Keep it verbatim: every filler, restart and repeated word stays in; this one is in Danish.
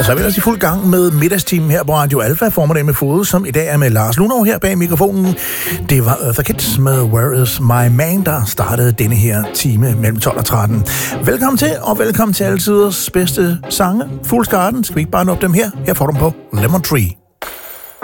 Og så er vi ellers i fuld gang med middagstimen her på Radio Alfa, formiddag med Fode, som i dag er med Lars Lunov her bag mikrofonen. Det var Eartha Kitt med Where Is My Man, der startede denne her time mellem tolv og tretten. Velkommen til, og velkommen til alle tiders bedste sange. Fool's Garden, skal vi ikke bare nå op dem her? Her får du dem på Lemon Tree.